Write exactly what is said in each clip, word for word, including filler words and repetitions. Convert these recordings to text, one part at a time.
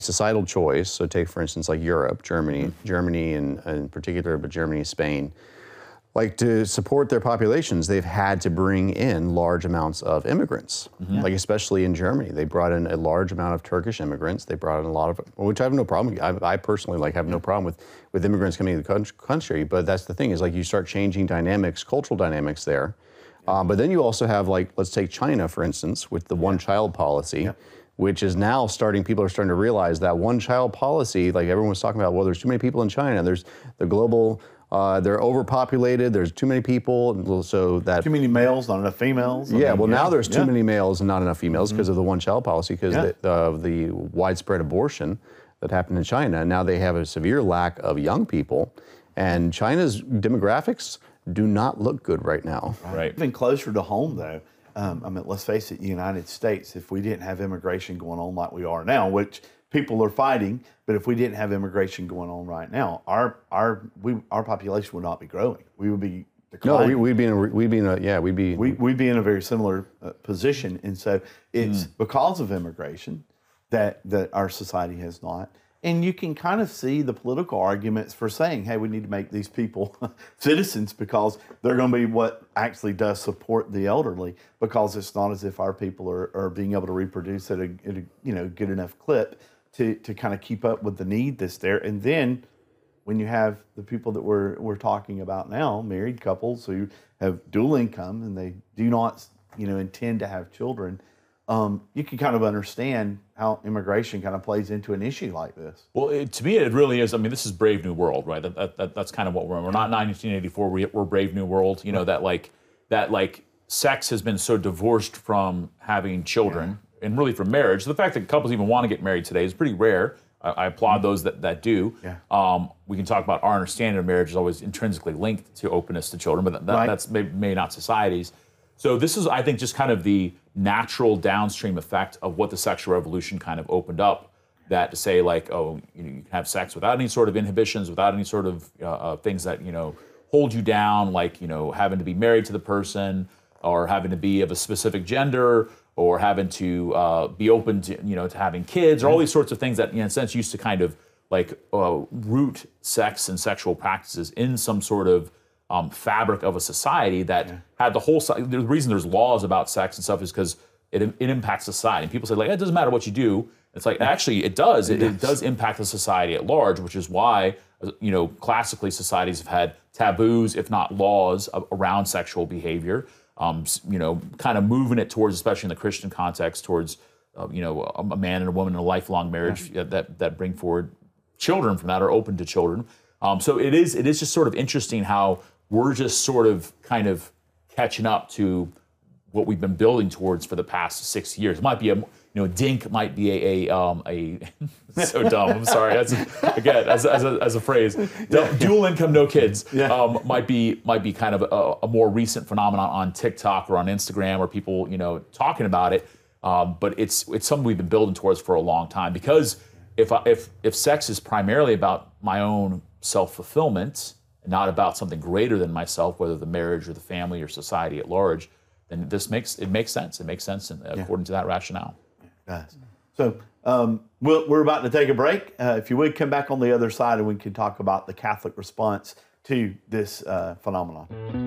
societal choice. So take, for instance, like Europe, Germany, mm-hmm. Germany in, in particular, but Germany, Spain. Like to support their populations, they've had to bring in large amounts of immigrants. Mm-hmm. Like especially in Germany, they brought in a large amount of Turkish immigrants. They brought in a lot of, which I have no problem. I, I personally like have no problem with with immigrants coming to the country. But that's the thing is like you start changing dynamics, cultural dynamics there. Um, but then you also have like let's take China for instance with the yeah. one-child policy. Yeah. Which is now starting, people are starting to realize that one-child policy, like everyone was talking about, well, there's too many people in China. There's the global, uh, they're overpopulated. There's too many people, so that... Too many males, not enough females. Yeah, I mean, well, yeah, now there's too yeah. many males and not enough females because mm-hmm. of the one-child policy, because yeah. of the, the widespread abortion that happened in China. Now they have a severe lack of young people, and China's demographics do not look good right now. Right. Even closer to home, though. Um, I mean, let's face it, United States, if we didn't have immigration going on like we are now, which people are fighting, but if we didn't have immigration going on right now, our our we our population would not be growing. We would be declining. No, we, we'd be in a, we'd be in a, yeah, we'd be... We, we'd be in a very similar uh, position. And so it's mm. because of immigration that, that our society has not. And you can kind of see the political arguments for saying, hey, we need to make these people citizens because they're going to be what actually does support the elderly, because it's not as if our people are, are being able to reproduce at a, at a you know good enough clip to, to kind of keep up with the need that's there. And then when you have the people that we're, we're talking about now, married couples who have dual income and they do not you know intend to have children, Um, you can kind of understand how immigration kind of plays into an issue like this. Well, it, to me, it really is. I mean, this is Brave New World, right? That, that, that that's kind of what we're. We're not nineteen eighty-four. We, we're Brave New World. You know, that like that like sex has been so divorced from having children yeah. and really from marriage. The fact that couples even want to get married today is pretty rare. I, I applaud mm-hmm. those that that do. Yeah. Um, we can talk about our understanding of marriage is always intrinsically linked to openness to children, but that, that, right. that's maybe, maybe not society's. So this is, I think, just kind of the natural downstream effect of what the sexual revolution kind of opened up. That to say, like, oh, you know, you can have sex without any sort of inhibitions, without any sort of uh, uh, things that you know hold you down, like you know having to be married to the person, or having to be of a specific gender, or having to uh, be open to you know to having kids, or all these sorts of things that, you know, in a sense, used to kind of like uh, root sex and sexual practices in some sort of Um, fabric of a society that yeah. had the whole. The reason there's laws about sex and stuff is because it it impacts society. And people say like it doesn't matter what you do. It's like actually it does. It, it does impact the society at large, which is why you know classically societies have had taboos, if not laws, around sexual behavior. Um, you know, kind of moving it towards, especially in the Christian context, towards uh, you know a, a man and a woman in a lifelong marriage yeah. that that bring forward children from that, are open to children. Um, so it is it is just sort of interesting how we're just sort of kind of catching up to what we've been building towards for the past six years. It might be a, you know, DINK might be a, a, um, a so dumb, I'm sorry, that's, again, as, as, a, as a phrase, yeah. dual income, no kids, yeah. um, might be might be kind of a, a more recent phenomenon on TikTok or on Instagram, or people, you know, talking about it, um, but it's it's something we've been building towards for a long time, because if, I, if, if sex is primarily about my own self-fulfillment, and not about something greater than myself, whether the marriage or the family or society at large, then this makes it makes sense. It makes sense in, yeah. according to that rationale. It does. So um, we'll, we're about to take a break. Uh, if you would come back on the other side, and we can talk about the Catholic response to this uh, phenomenon.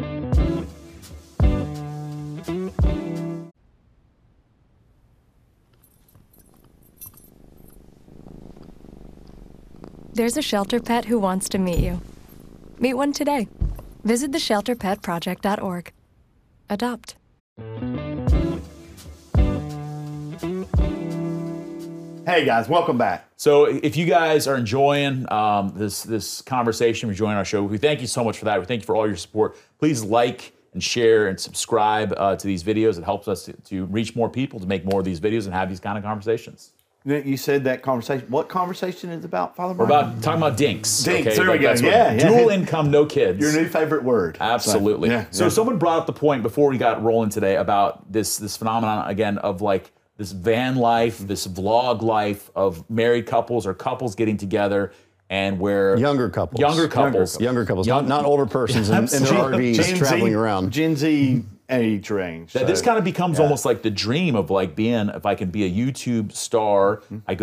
There's a shelter pet who wants to meet you. Meet one today. Visit the shelter pet project dot org. Adopt. Hey guys, welcome back. So if you guys are enjoying um, this this conversation, enjoying our show, we thank you so much for that. We thank you for all your support. Please like and share and subscribe uh, to these videos. It helps us to, to reach more people, to make more of these videos and have these kind of conversations. You said that conversation. What conversation is it about, Father We're Brian? about talking about dinks. Dinks, okay? there we go. That's Yeah, yeah. Dual income, no kids. Your new favorite word. Absolutely. So, yeah, so yeah. someone brought up the point before we got rolling today about this this phenomenon again of like this van life, this vlog life of married couples or couples getting together, and where younger couples, younger couples, younger couples, young, not, not older persons in, in their R Vs Gen traveling Z, around. Gen Z age range. That so, this kind of becomes yeah. almost like the dream of like being, if I can be a YouTube star, I go